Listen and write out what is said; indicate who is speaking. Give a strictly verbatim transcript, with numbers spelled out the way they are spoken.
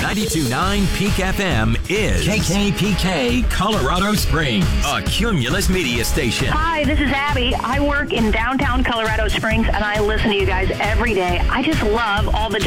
Speaker 1: ninety-two point nine Peak F M is K K P K Colorado Springs, a Cumulus media station.
Speaker 2: Hi, this is Abby. I work in downtown Colorado Springs, and I listen to you guys every day. I just love all the